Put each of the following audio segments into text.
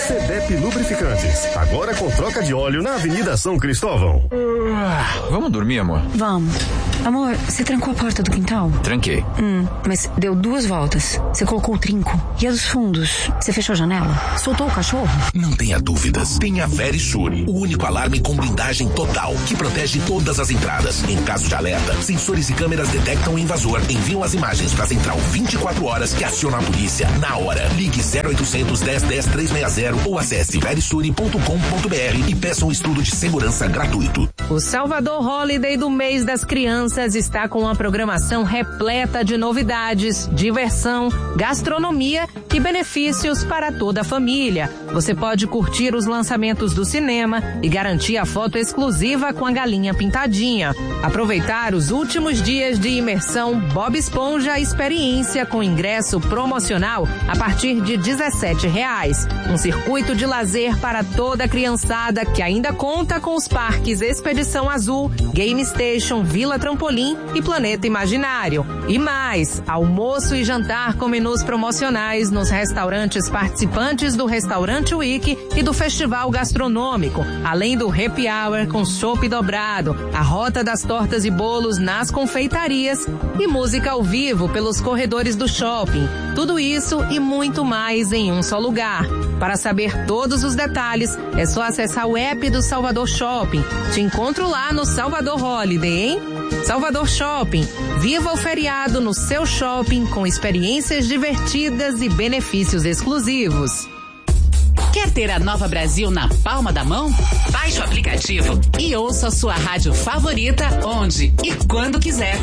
CDEP Lubrificantes, agora com troca de óleo na Avenida São Cristóvão. Vamos dormir, amor? Vamos. Amor, você trancou a porta do quintal? Tranquei. Mas deu 2 voltas. Você colocou o trinco. E a dos fundos? Você fechou a janela? Soltou o cachorro? Não tenha dúvidas. Tenha Verisure, o único alarme com blindagem total, que protege todas as entradas. Em caso de alerta, sensores e câmeras detectam o invasor, enviam as imagens para a central 24 horas que aciona a polícia na hora. Ligue 0800 10 10 360 ou acesse verisure.com.br e peça um estudo de segurança gratuito. O Salvador Holiday do mês das crianças está com uma programação repleta de novidades, diversão, gastronomia e benefícios para toda a família. Você pode curtir os lançamentos do cinema e garantir a foto exclusiva com a galinha pintadinha. Aproveitar os últimos dias de imersão Bob Esponja Experiência com ingresso promocional a partir de R$17. Um circuito de lazer para toda a criançada que ainda conta com os parques Expedição Azul, Game Station, Vila Trampolim e Planeta Imaginário. E mais, almoço e jantar com menus promocionais nos restaurantes participantes do Restaurante Week e do Festival Gastronômico, além do Happy Hour com chopp dobrado, a rota das tortas e bolos nas confeitarias e música ao vivo pelos corredores do shopping. Tudo isso e muito mais em um só lugar. Para saber todos os detalhes, é só acessar o app do Salvador Shopping. Te encontro lá no Salvador Holiday, hein? Salvador Shopping. Viva o feriado no seu shopping com experiências divertidas e benefícios exclusivos. Quer ter a Nova Brasil na palma da mão? Baixe o aplicativo e ouça a sua rádio favorita onde e quando quiser.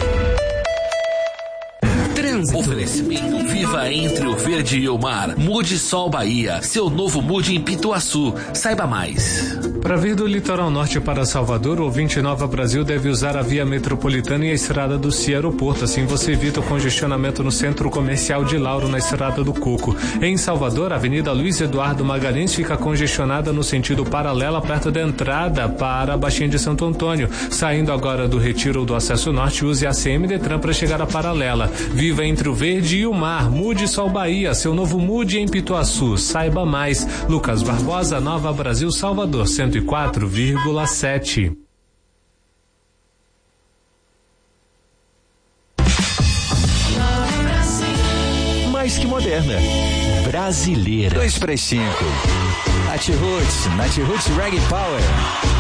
Oferecimento Viva entre o verde e o mar. Mude Sol Bahia, seu novo mude em Pituaçu. Saiba mais. Para vir do litoral norte para Salvador, o ouvinte Nova Brasil deve usar a via metropolitana e a estrada do Cia Aeroporto. Assim você evita o congestionamento no centro comercial de Lauro, na estrada do Coco. Em Salvador, a Avenida Luiz Eduardo Magalhães fica congestionada no sentido paralelo perto da entrada para a Baixinha de Santo Antônio. Saindo agora do Retiro ou do Acesso Norte, use a CM Detran para chegar à paralela. Viva entre o verde e o mar. Mude Sol Bahia, seu novo mude em Pituaçu. Saiba mais. Lucas Barbosa, Nova Brasil, Salvador, 104,7. Mais que moderna. Brasileira. 2 para as 5. Nath Roots Reggae Power.